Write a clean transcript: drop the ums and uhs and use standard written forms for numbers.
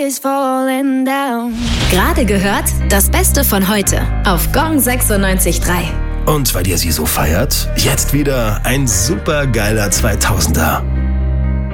is falling down. Gerade gehört, das Beste von heute auf Gong 96.3. Und weil ihr sie so feiert, jetzt wieder ein super geiler 2000er.